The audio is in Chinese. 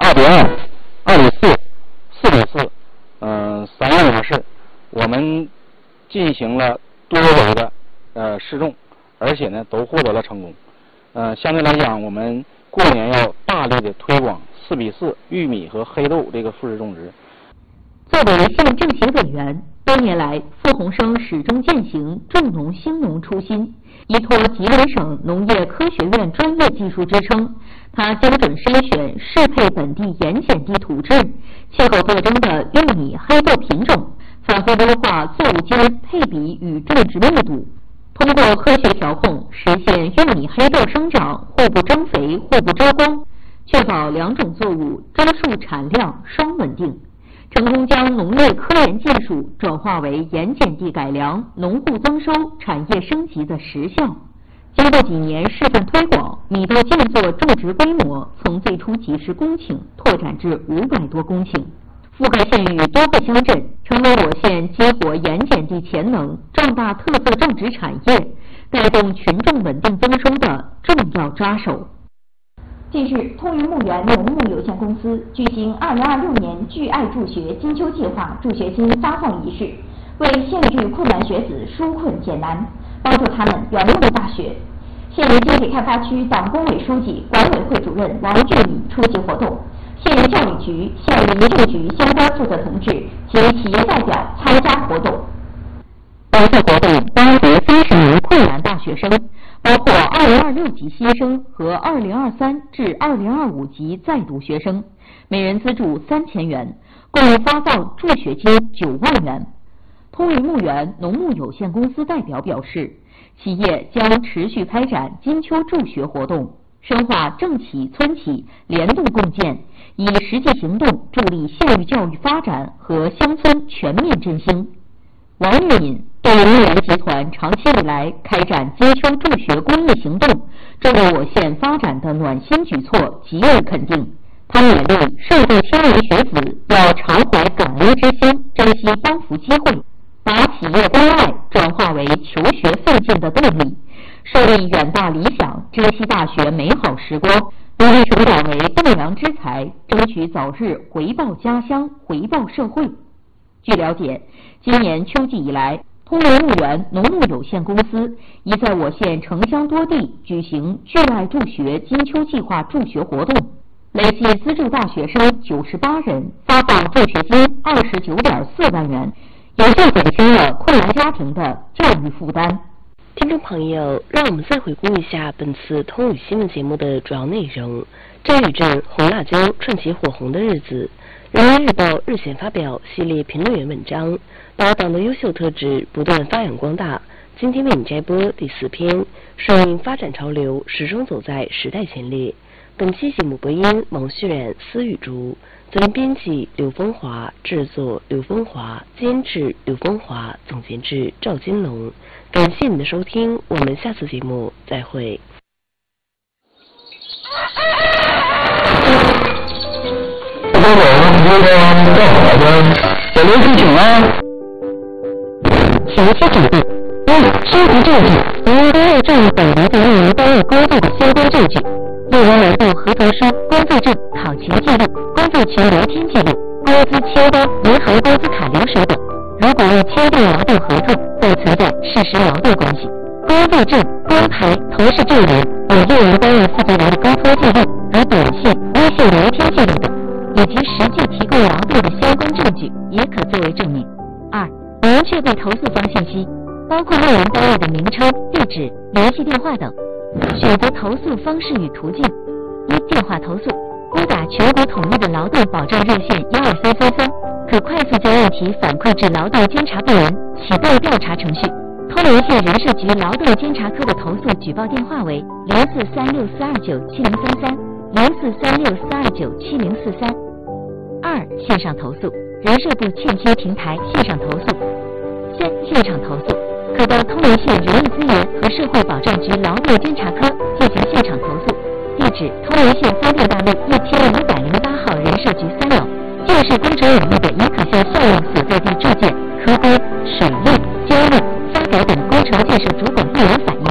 2:2、2:4、4:4，3样模式，我们进行了多维的试种，而且呢都获得了成功。相对来讲，我们过年要大力的推广4:4玉米和黑豆这个复式种植。 作为县政协委员，多年来，傅鸿生始终践行重农兴农初心，依托吉林省农业科学院专业技术支撑，他精准筛选适配本地盐碱地土质、气候特征的玉米、黑豆品种，反复优化作物间配比与种植密度，通过科学调控，实现玉米、黑豆生长互不增肥、互不遮光，确保两种作物株数产量双稳定。成功将农业科研技术转化为盐碱地改良、农户增收、产业升级的实效。经过几年示范推广，米豆建作种植规模从最初几十公顷拓展至500多公顷，覆盖县域多个乡镇，成为我县激活盐碱地潜能、壮大特色种植产业、带动群众稳定增收的重要抓手。 近日，通云牧园农牧有限公司举行2026年聚爱助学金秋计划助学金发放仪式，为县域困难学子纾困解难，帮助他们圆梦大学。县人经济开发区党工委书记、管委会主任王俊礼出席活动，县人教育局、县民政局相关负责同志及企业代表参加活动。 本次活动包括30名困难大学生，包括2026级新生和2023至2025级在读学生，每人资助3000元，共发放助学金9万元。通云牧园农牧有限公司代表表示，企业将持续开展金秋助学活动，深化政企、村企联动共建，以实际行动助力县域教育发展和乡村全面振兴。王玉敏对牧园集团长期以来开展金秋助学公益行动，助力我县发展的暖心举措给予肯定。他勉励受助青年学子要常怀感恩之心，珍惜帮扶机会，把企业关爱转化为求学奋进的动力，树立远大理想，珍惜大学美好时光，努力成长为栋梁之才，争取早日回报家乡，回报社会。据了解，今年秋季以来，通云牧园农牧有限公司已在我县城乡多地举行聚爱助学金秋计划助学活动，累计资助大学生98人，发放助学金29.4万元，有效减轻了困难家庭的教育负担。 听众朋友，让我们再回顾一下本次通语新闻节目的主要内容。这一阵红辣椒串起火红的日子，人民日报日前发表系列评论员文章，把党的优秀特质不断发扬光大。今天为你摘播第4篇，顺应发展潮流，始终走在时代前列。本期节目播音王旭然、司雨竹，责任编辑刘风华，制作刘风华，监制刘风华，总监制赵金龙。感谢你的收听，我们下次节目再会。 这个干好的，有没有事情啊？ 前期准备：收集证据，应当要证明本人在用于担任工作的相关证据，例如年度合同书、工作证、考勤记录、工作群聊天记录、工资签单、银行工资卡流水等。如果未签订劳动合同，或存在事实劳动关系，工作证、工牌、同事证明有用于担任负责人的沟通记录，如短信、微信聊天记录等，以及实际提供劳动的相关证据，也可作为证明。2、明确被投诉方信息，包括用人单位的名称、地址、联系电话等。选择投诉方式与途径：一、电话投诉，拨打全国统一的劳动保障热线12333，可快速将问题反馈至劳动监察部门，启动调查程序。通辽县人社局劳动监察科的投诉举报电话为0436429733 0436429743。2、线上投诉，人社部欠缺平台线上投诉。3、现场投诉，可到通辽县人力资源和社会保障局劳动监察科进行现场投诉，地址通辽县方店大路1108号人社局3楼。建设工程领域的已可向项目所在地住建、科工、水利、交路、发改等工程建设主管部门反映。